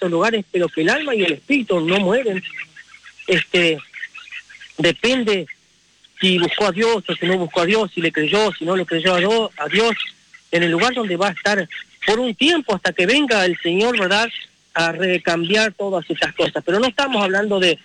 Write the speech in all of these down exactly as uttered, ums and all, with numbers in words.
estos lugares, pero que el alma y el espíritu no mueren. Este, depende si buscó a Dios o si no buscó a Dios, si le creyó, si no le creyó a Dios, a Dios, en el lugar donde va a estar por un tiempo hasta que venga el Señor, ¿verdad?, a recambiar todas estas cosas. Pero no estamos hablando de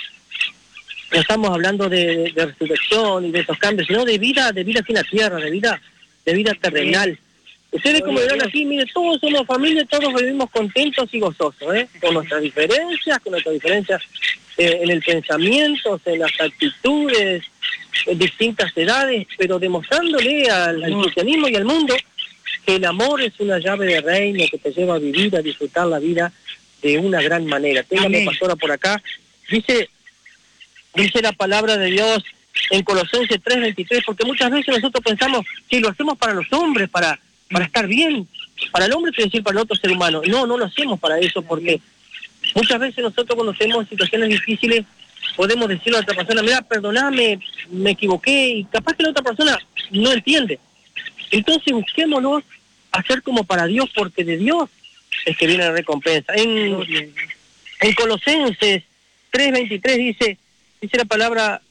no estamos hablando de, de resurrección y de esos cambios, sino de vida, de vida aquí en la tierra, de vida, de vida terrenal. Ustedes, como verán aquí, mire, todos somos familia, todos vivimos contentos y gozosos, ¿eh? Con nuestras diferencias, con nuestras diferencias eh, en el pensamiento, en las actitudes, en distintas edades, pero demostrándole al, al cristianismo y al mundo que el amor es una llave de reino que te lleva a vivir, a disfrutar la vida de una gran manera. Téngame, pastora, por acá. Dice... Dice la palabra de Dios en Colosenses tres veintitrés, porque muchas veces nosotros pensamos que lo hacemos para los hombres, para para estar bien, para el hombre, quiere decir para el otro ser humano. No, no lo hacemos para eso, porque muchas veces nosotros cuando tenemos situaciones difíciles podemos decirle a otra persona, mira, perdoname, me equivoqué, y capaz que la otra persona no entiende. Entonces busquémonos hacer como para Dios, porque de Dios es que viene la recompensa. En, en Colosenses tres veintitrés dice... Dice la palabra,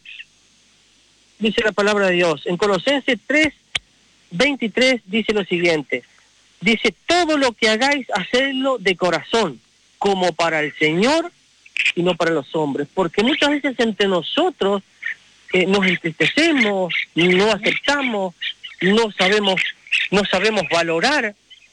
dice la palabra de Dios. En Colosenses tres veintitrés dice lo siguiente. Dice, todo lo que hagáis, hacedlo de corazón, como para el Señor y no para los hombres. Porque muchas veces entre nosotros eh, nos entristecemos, no aceptamos, no sabemos, no sabemos valorar.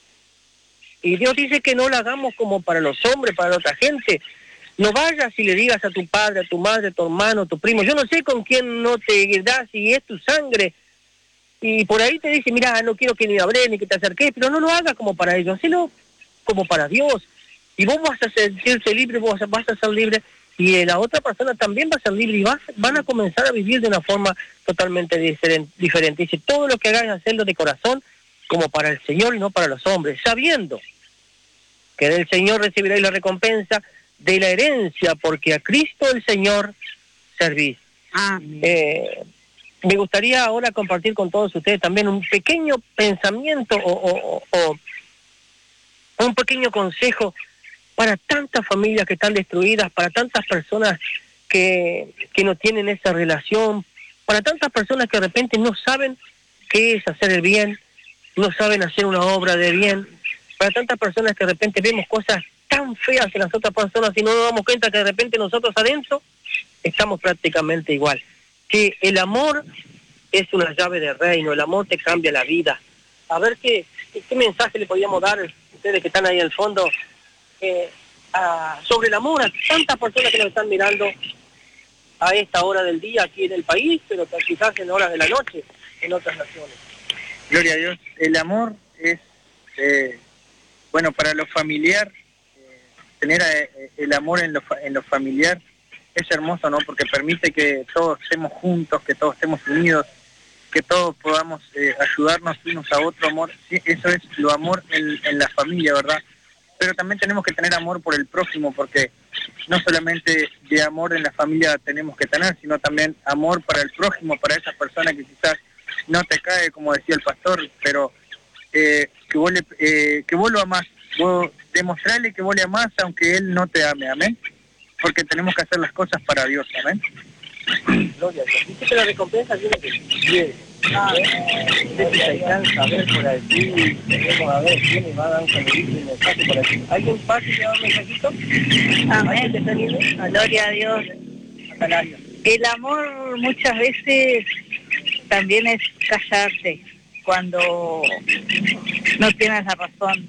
Y Dios dice que no lo hagamos como para los hombres, para la otra gente. No vayas y le digas a tu padre, a tu madre, a tu hermano, a tu primo, yo no sé con quién no te das, si es tu sangre, y por ahí te dice, mira, no quiero que ni hables ni que te acerques, pero no lo hagas como para ellos, sino como para Dios. Y vos vas a sentirte libre, vos vas a ser libre, y la otra persona también va a ser libre, y vas, van a comenzar a vivir de una forma totalmente diferente. diferente. Dice, todo lo que hagáis, hacerlo de corazón, como para el Señor y no para los hombres, sabiendo que del Señor recibiréis la recompensa de la herencia, porque a Cristo el Señor servís. Ah. Eh, me gustaría ahora compartir con todos ustedes también un pequeño pensamiento o, o, o, o un pequeño consejo para tantas familias que están destruidas, para tantas personas que, que no tienen esa relación, para tantas personas que de repente no saben qué es hacer el bien, no saben hacer una obra de bien, para tantas personas que de repente vemos cosas tan feas en las otras personas y no nos damos cuenta que de repente nosotros adentro estamos prácticamente igual. Que el amor es una llave de reino, el amor te cambia la vida. A ver qué, qué, qué mensaje le podíamos dar a ustedes que están ahí al fondo eh, a, sobre el amor a tantas personas que nos están mirando a esta hora del día aquí en el país, pero quizás en horas de la noche en otras naciones. Gloria a Dios. El amor es, eh, bueno, para lo familiar, tener el amor en lo, en lo familiar es hermoso, ¿no? Porque permite que todos estemos juntos, que todos estemos unidos, que todos podamos eh, ayudarnos unos a otros, amor. Sí, eso es lo amor en, en la familia, ¿verdad? Pero también tenemos que tener amor por el prójimo, porque no solamente de amor en la familia tenemos que tener, sino también amor para el prójimo, para esa persona que quizás no te cae, como decía el pastor, pero eh, que, vos le, eh, que vos lo amás. Vos demostrarle que vos le amás aunque él no te ame, amén, porque tenemos que hacer las cosas para Dios, amén. Gloria a Dios. Dice que la recompensa viene de Dios. Usted que se alcanza a ver por aquí, tenemos a ver quién me va a dar un saludito y mensaje por aquí. ¿Alguien pasa y lleva un mensajito? Amén. Gloria a Dios. El amor muchas veces también es callarte cuando no tienes la razón,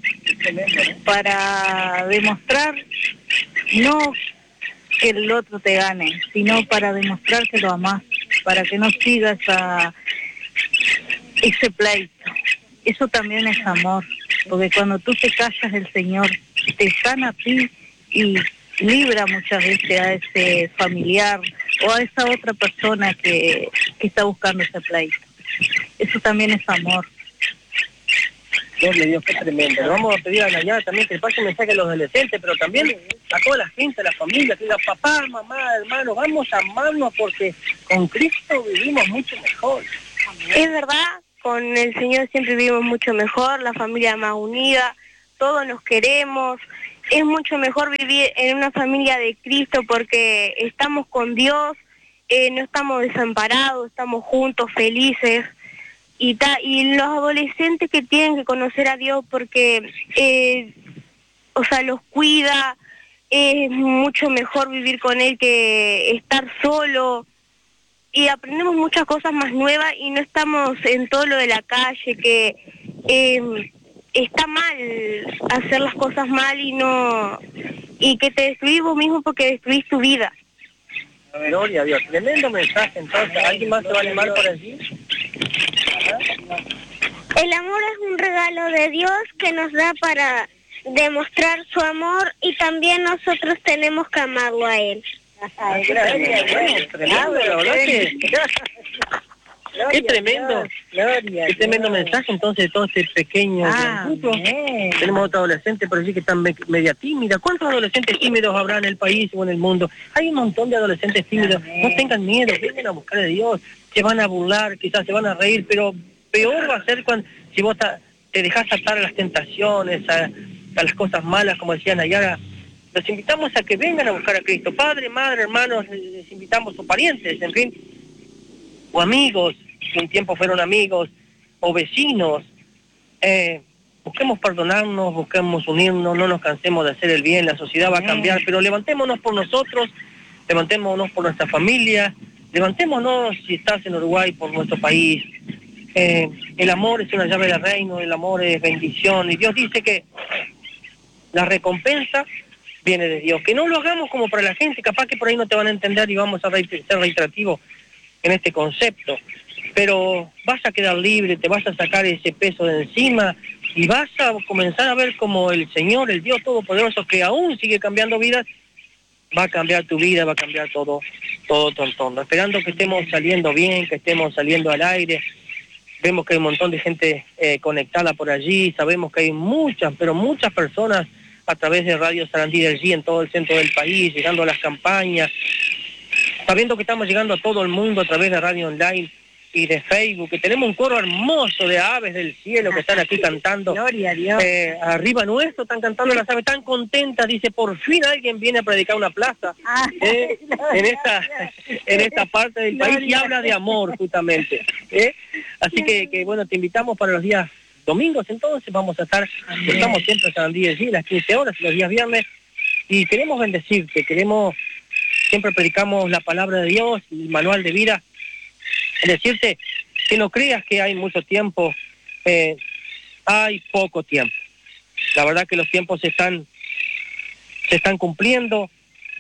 para demostrar no que el otro te gane, sino para demostrar que lo amás, para que no sigas a ese pleito. Eso también es amor, porque cuando tú te callas, el Señor te sana a ti y libra muchas veces a ese familiar o a esa otra persona que, que está buscando ese pleito. Eso también es amor. Gloria a Dios, qué tremendo. Le vamos a pedir a Nayara también que le pase un mensaje a los adolescentes, pero también a toda la gente, a la familia, que diga, papá, mamá, hermano, vamos a amarnos porque con Cristo vivimos mucho mejor. Es verdad, con el Señor siempre vivimos mucho mejor, la familia más unida, todos nos queremos es mucho mejor vivir en una familia de Cristo porque estamos con Dios, eh, no estamos desamparados, estamos juntos, felices. Y, ta, y los adolescentes que tienen que conocer a Dios porque, eh, o sea, los cuida, es mucho mejor vivir con Él que estar solo. Y aprendemos muchas cosas más nuevas y no estamos en todo lo de la calle, que eh, está mal hacer las cosas mal y no y que te destruís vos mismo porque destruís tu vida. Gloria a Dios, tremendo mensaje. Entonces, ¿alguien más se va a animar por allí? El amor es un regalo de Dios que nos da para demostrar su amor y también nosotros tenemos que amarlo a Él. Ay, gracias, bueno, tremendo, la verdad que... Qué tremendo, qué tremendo mensaje entonces de todo este pequeño grupo. Tenemos otra adolescente por allí que están me, media tímida. ¿Cuántos adolescentes tímidos habrá en el país o en el mundo? Hay un montón de adolescentes tímidos. No tengan miedo, vengan a buscar a Dios. Se van a burlar, quizás se van a reír, pero peor va a ser cuando si vos ta, te dejás atar a las tentaciones, a, a las cosas malas, como decían Nayara. Los invitamos a que vengan a buscar a Cristo. Padre, madre, hermanos, les invitamos, o parientes, en fin, o amigos, que un tiempo fueron amigos, o vecinos. Eh, busquemos perdonarnos, busquemos unirnos, no nos cansemos de hacer el bien, la sociedad va a cambiar, pero levantémonos por nosotros, levantémonos por nuestra familia, levantémonos, si estás en Uruguay, por nuestro país. Eh, el amor es una llave del reino, el amor es bendición, y Dios dice que la recompensa viene de Dios. Que no lo hagamos como para la gente, capaz que por ahí no te van a entender y vamos a ser reiterativos en este concepto, pero vas a quedar libre, te vas a sacar ese peso de encima y vas a comenzar a ver como el Señor, el Dios Todopoderoso, que aún sigue cambiando vidas, va a cambiar tu vida, va a cambiar todo, todo tu entorno. Esperando que estemos saliendo bien, que estemos saliendo al aire. Vemos que hay un montón de gente eh, conectada por allí, sabemos que hay muchas, pero muchas personas a través de Radio Sarandí de allí en todo el centro del país, llegando a las campañas, sabiendo que estamos llegando a todo el mundo a través de radio online y de Facebook, que tenemos un coro hermoso de aves del cielo que están aquí cantando. Gloria a Dios. Eh, arriba nuestro están cantando las aves, tan contentas, dice, por fin alguien viene a predicar una plaza Ah, eh, en esta en esta parte del país y habla de amor justamente. ¿eh? Así que, que bueno, te invitamos para los días domingos, entonces vamos a estar, Amén. Estamos siempre en Sarandí allí, las quince horas, los días viernes, y queremos bendecirte, queremos, siempre predicamos la palabra de Dios, el manual de vida, decirte que no creas que hay mucho tiempo, eh, hay poco tiempo. La verdad que los tiempos se están, se están cumpliendo,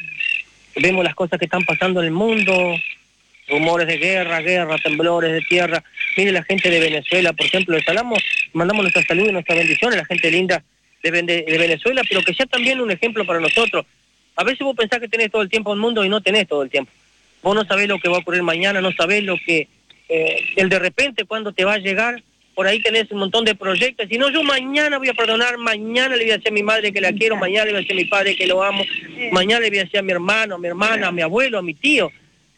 vemos las cosas que están pasando en el mundo, rumores de guerra, guerra, temblores de tierra. Mire la gente de Venezuela, por ejemplo, les hablamos, mandamos nuestra salud y nuestra bendición a la gente linda de, de, de Venezuela, pero que sea también un ejemplo para nosotros. A veces vos pensás que tenés todo el tiempo en el mundo y no tenés todo el tiempo. Vos no sabés lo que va a ocurrir mañana, no sabés lo que, eh, el de repente cuando te va a llegar, por ahí tenés un montón de proyectos, si no, yo mañana voy a perdonar, mañana le voy a decir a mi madre que la quiero, mañana le voy a decir a mi padre que lo amo, mañana le voy a decir a mi hermano, a mi hermana, a mi abuelo, a mi tío,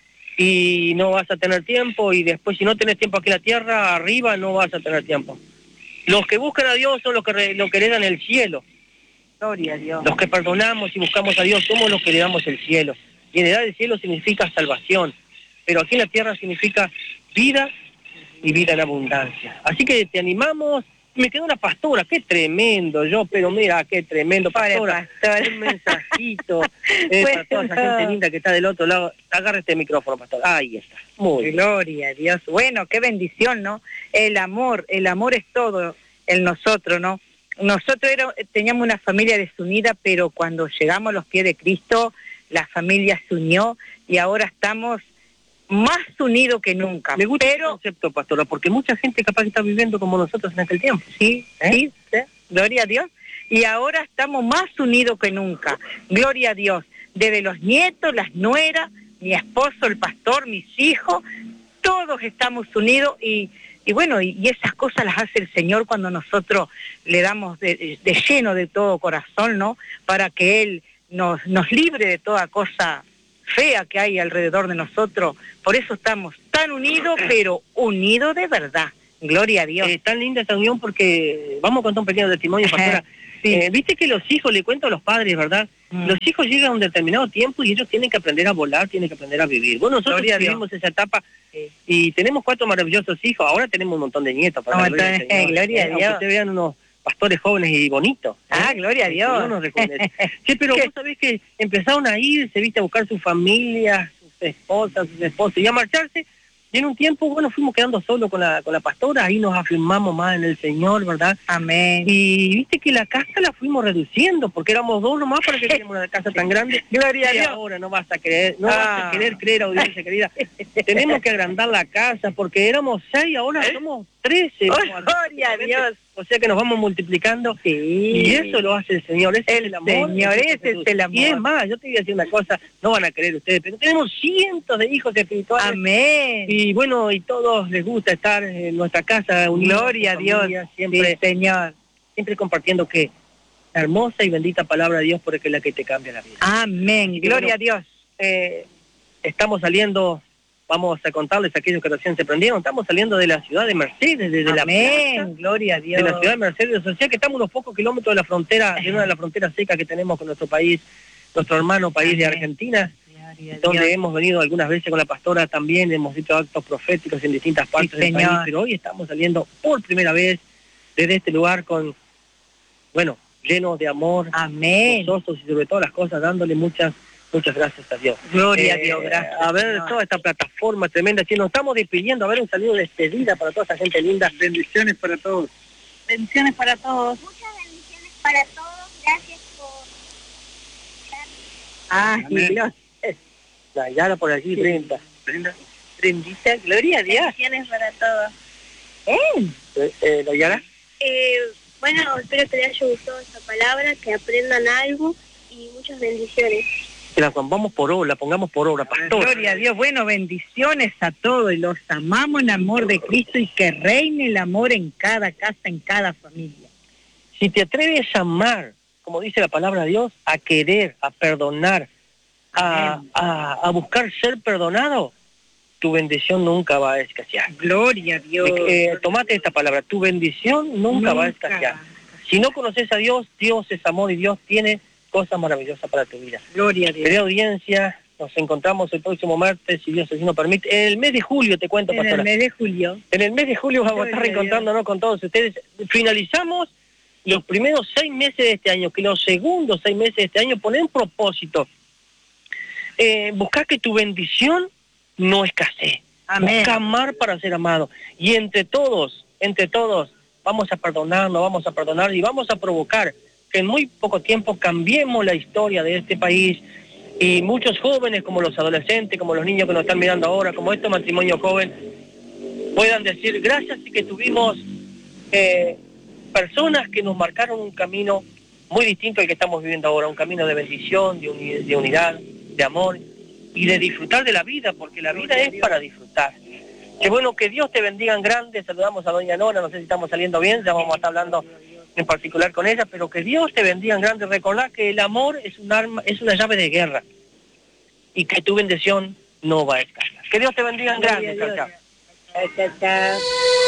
y no vas a tener tiempo, y después si no tenés tiempo aquí en la tierra, arriba no vas a tener tiempo. Los que buscan a Dios son los que, re, los que heredan el cielo. Gloria a Dios. Los que perdonamos y buscamos a Dios somos los que heredamos el cielo. Y heredar el cielo significa salvación, pero aquí en la tierra significa vida y vida en abundancia. Así que te animamos. Me quedó una pastora, qué tremendo yo, pero mira, qué tremendo, pastora. Pastor. Un mensajito eh, bueno, para toda esa gente linda que está del otro lado. Agarra este micrófono, pastor. Ahí está. Muy Gloria a Dios. Bueno, qué bendición, ¿no? El amor, el amor es todo en nosotros, ¿no? Nosotros era, teníamos una familia desunida, pero cuando llegamos a los pies de Cristo, la familia se unió y ahora estamos más unidos que nunca. Me gusta pero, el concepto, pastora, porque mucha gente capaz que está viviendo como nosotros en aquel tiempo. Sí, ¿Eh? sí, sí, gloria a Dios. Y ahora estamos más unidos que nunca. Gloria a Dios. Desde los nietos, las nueras, mi esposo, el pastor, mis hijos, todos estamos unidos y, y bueno, y, y esas cosas las hace el Señor cuando nosotros le damos de, de lleno de todo corazón, ¿no? Para que Él nos, nos libre de toda cosa fea que hay alrededor de nosotros. Por eso estamos tan unidos, pero unidos de verdad. Gloria a Dios. Eh, tan linda esta unión porque, vamos a contar un pequeño testimonio, pastora. Sí. Eh, Viste que los hijos, le cuento a los padres, ¿verdad? Mm. Los hijos llegan a un determinado tiempo y ellos tienen que aprender a volar, tienen que aprender a vivir. Bueno, nosotros vivimos esa etapa sí. y tenemos cuatro maravillosos hijos. Ahora tenemos un montón de nietos. Para oh, gloria, eh, gloria a Dios. Aunque ustedes vean unos pastores jóvenes y bonitos. Ah, ¿eh? Gloria a Dios. No sí, pero ¿Qué? Vos sabés que empezaron a irse, viste, a buscar su familia, sus esposas, sus esposos, y a marcharse. Y en un tiempo, bueno, fuimos quedando solos con la con la pastora, ahí nos afirmamos más en el Señor, ¿verdad? Amén. Y viste que la casa la fuimos reduciendo, porque éramos dos nomás para que tengamos una casa tan grande. Gloria a Dios. Ahora no vas a creer, no ah. vas a querer creer, audiencia querida. Tenemos que agrandar la casa, porque éramos seis, ahora ¿Eh? somos trece. Oh, gloria a Dios. O sea que nos vamos multiplicando. Sí. Y eso lo hace el Señor. Ese el, es el amor. Señor, ese es el amor. Y es más, yo te voy a decir una cosa, no van a creer ustedes, pero tenemos cientos de hijos espirituales. Amén. Y bueno, y todos les gusta estar en nuestra casa unidos. Gloria a Dios. Siempre, sí, Señor. Siempre compartiendo que la hermosa y bendita palabra de Dios, porque es la que te cambia la vida. Amén. Y Gloria bueno, a Dios. Eh, estamos saliendo... Vamos a contarles a aquellos que recién se prendieron. Estamos saliendo de la ciudad de Mercedes, desde la plaza, gloria a Dios. De la ciudad de Mercedes. O sea que estamos unos pocos kilómetros de la frontera, de una de las fronteras secas que tenemos con nuestro país, nuestro hermano país Amén. de Argentina, donde Dios. hemos venido algunas veces con la pastora también, hemos hecho actos proféticos en distintas partes sí, del señor. país, pero hoy estamos saliendo por primera vez desde este lugar con, bueno, lleno de amor, Amén. gozosos y sobre todas las cosas, dándole muchas Muchas gracias a Dios. Gloria eh, a Dios, gracias. A ver, no. toda esta plataforma tremenda, que nos estamos despidiendo, a ver un saludo de despedida para toda esa gente linda. Bendiciones para todos. Bendiciones para todos. Muchas bendiciones para todos, gracias por... Ah, Dios. Nayara por allí, sí. Brenda. Brenda. Brendita, gloria a Dios. Bendiciones para todos. ¿Eh? eh ¿Nayara? Eh, bueno, espero que les haya gustado esta palabra, que aprendan algo y muchas bendiciones. Que la pongamos por obra, la pongamos por obra, pastor. Gloria a Dios, bueno, bendiciones a todos, y los amamos en amor de Cristo y que reine el amor en cada casa, en cada familia. Si te atreves a amar, como dice la palabra de Dios, a querer, a perdonar, a, a, a buscar ser perdonado, tu bendición nunca va a escasear. Gloria a Dios. Eh, tomate esta palabra, tu bendición nunca, nunca va a escasear. Si no conoces a Dios, Dios es amor y Dios tiene cosas maravillosas para tu vida. Gloria a Dios. Querida audiencia, nos encontramos el próximo martes, si Dios así nos permite. En el mes de julio, te cuento, pastora. En el mes de julio. En el mes de julio vamos Gloria a estar reencontrándonos con todos ustedes. Finalizamos los primeros seis meses de este año, que los segundos seis meses de este año ponen un propósito. Eh, buscar que tu bendición no escasee. Amén. Busca amar para ser amado. Y entre todos, entre todos, vamos a perdonarnos, vamos a perdonar y vamos a provocar que en muy poco tiempo cambiemos la historia de este país y muchos jóvenes, como los adolescentes, como los niños que nos están mirando ahora, como este matrimonio joven, puedan decir gracias y que tuvimos eh, personas que nos marcaron un camino muy distinto al que estamos viviendo ahora, un camino de bendición, de, uni de unidad, de amor y de disfrutar de la vida, porque la vida es para disfrutar. Qué bueno, que Dios te bendiga en grande. Saludamos a doña Nora, no sé si estamos saliendo bien, ya vamos a estar hablando en particular con ella, pero que Dios te bendiga en grande. Recordá que el amor es un arma, es una llave de guerra y que tu bendición no va a escasar. Que Dios te bendiga en grande. Chao, chao. Chao, chao.